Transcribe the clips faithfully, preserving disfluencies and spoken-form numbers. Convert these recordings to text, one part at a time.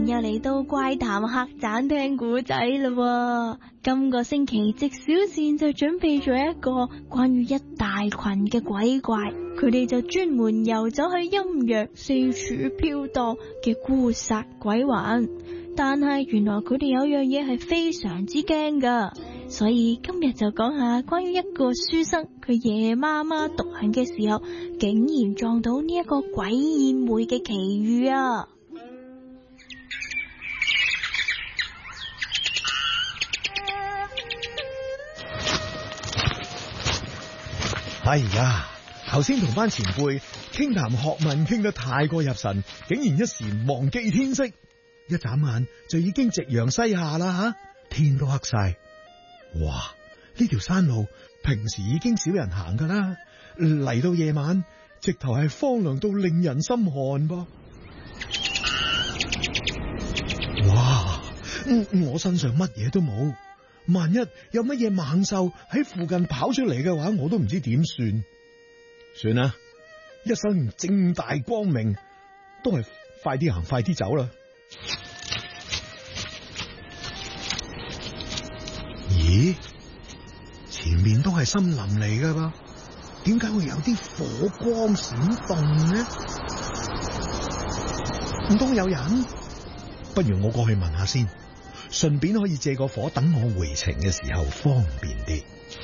間又嚟到怪談客棧聽古仔啦。今個星期直小線就準備咗一個關於一大群嘅鬼怪，佢哋就專門遊走去陰陽四處飄蕩嘅孤殺鬼魂。但係原來佢哋有樣嘢係非常之驚噶，所以今日就講下關於一個書生，佢夜媽媽獨行嘅時候，竟然撞到呢一個鬼宴會嘅奇遇啊！ 哎呀，頭先同班前輩傾談學問傾得太過入神，竟然一時忘記天色。一眨眼就已經夕陽西下啦吓，天都黑晒。哇！呢條山路平時已經少人行噶啦，嚟到夜晚直頭係荒涼到令人心寒噃。哇！我身上乜嘢都冇，萬一有乜嘢猛獸喺附近跑出嚟嘅話，我都唔知點算。算啦，一生正大光明，都係快啲行快啲走啦。咦？前面都係森林嚟噶噃，點解會有啲火光閃動呢？唔通有人？不如我過去問下先，順便可以借個火，等我回程嘅時候方便啲。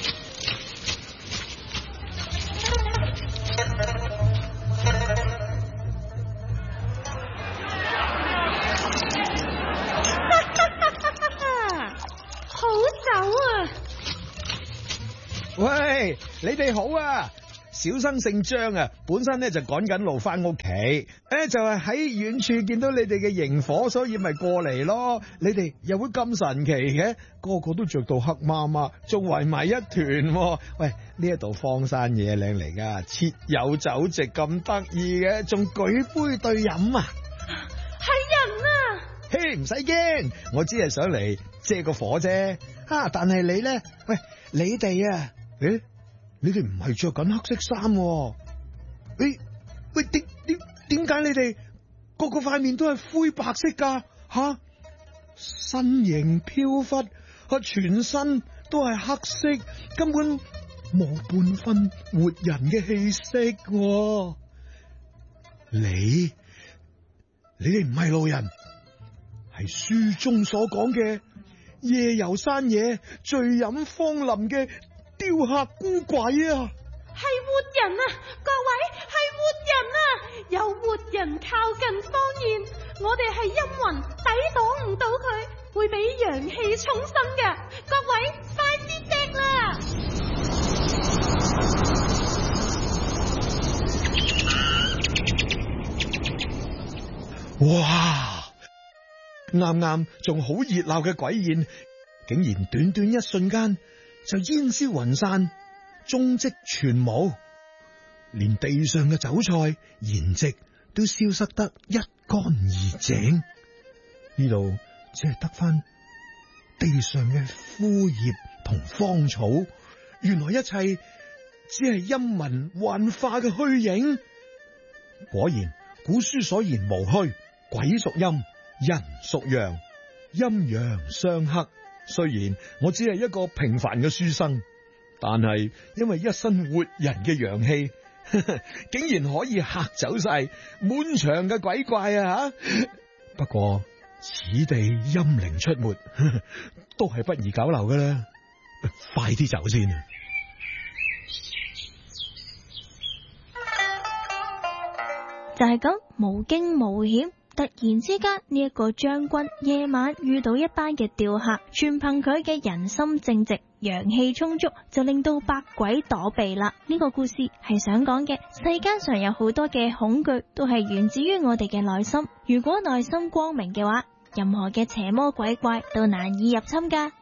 喂，你哋好啊！小生姓張啊，本身咧就趕緊路翻屋企，誒就係喺遠處見到你哋嘅營火，所以咪過嚟咯。你哋又會咁神奇嘅，個個都着到黑麻麻，仲圍埋一團。喂，呢一度荒山野嶺嚟噶，設有酒席咁得意嘅，仲舉杯對飲啊！ 係人啊！ 嘿，唔使驚，我只係想嚟借個火啫。啊，但係你咧，喂，你哋啊。誒，你哋唔係着緊黑色衫？誒，喂，點點點解你哋個個塊面都係灰白色噶？吓，身形飄忽，啊，全身都係黑色，根本冇半分活人嘅氣息。你你哋唔係路人，係書中所講嘅夜遊山野、醉飲荒林嘅雕刻孤鬼啊！ 係活人啊！各位，係活人啊！有活人靠近荒原，我哋係陰魂，抵擋唔到佢，會俾陽氣沖身嘅。各位，快啲滴啦！ 哇！啱啱仲好熱鬧嘅鬼宴，竟然短短一瞬間就煙消雲散，蹤跡全無，連地上嘅酒菜筵席都消失得一乾二淨。呢度只係得翻地上嘅枯葉同荒草，原來一切只係陰魂幻化嘅虛影。果然古書所言無虛，鬼屬陰，人屬陽，陰陽相克。雖然我只係一個平凡嘅書生，但係因為一身活人嘅陽氣，竟然可以嚇走晒滿場嘅鬼怪啊！吓，不過此地陰靈出沒，都係不宜久留噶啦，快啲走先啊！ 就係咁無驚無險。突然之間，呢一個將軍夜晚遇到一班嘅釣客，全憑佢嘅人心正直、陽氣充足，就令到百鬼躲避啦。呢個故事係想講嘅，世間上有好多嘅恐懼，都係源自於我哋嘅內心。如果內心光明嘅話，任何嘅邪魔鬼怪都難以入侵噶。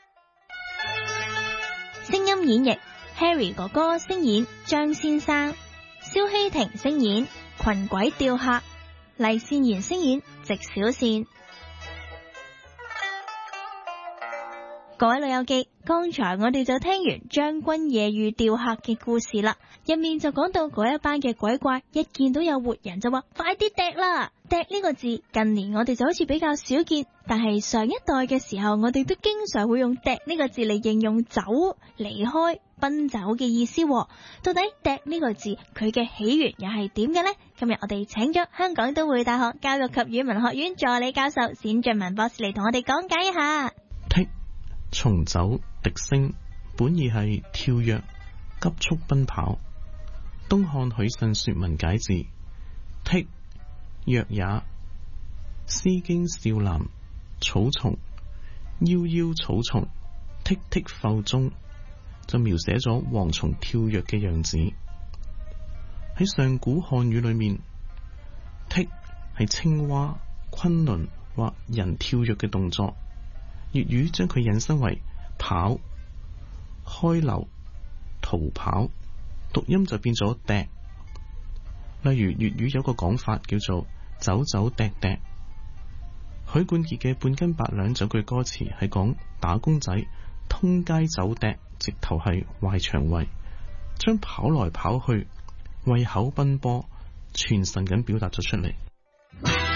聲音演繹 Harry 哥哥聲演張先生，蕭希婷聲演群鬼釣客，黎善言聲演直小線。 各位老友記，剛才我哋就聽完將軍夜遇釣客嘅故事啦，入面就講到嗰一班嘅鬼怪一見到有活人就話快啲趯啦。趯呢個字近年我哋就好似比較少見，但係上一代嘅時候我哋都經常會用趯呢個字嚟形容走、離開、奔走嘅意思。到底趯呢個字佢嘅起源又係點嘅呢？今日我哋請咗香港都會大學教育及語文學院助理教授冼俊文博士嚟同我哋講解一下。 趯從走笛聲，本意係跳躍、急速奔跑。東漢許慎說文解字，趯躍也，詩經少南草叢，夭夭草叢，倜倜阜中，就描寫咗蝗蟲跳躍嘅樣子。喺上古漢語裏面，趯係青蛙、崑崙或人跳躍嘅動作。粵語將佢引申為跑、開流、逃跑，讀音就變咗趯。例如粵語有個講法叫做走走趯趯。許冠傑嘅半斤八兩有句歌詞係講打工仔通街走趯，直頭係壞腸胃，將跑來跑去、胃口奔波，全神咁表達咗出嚟。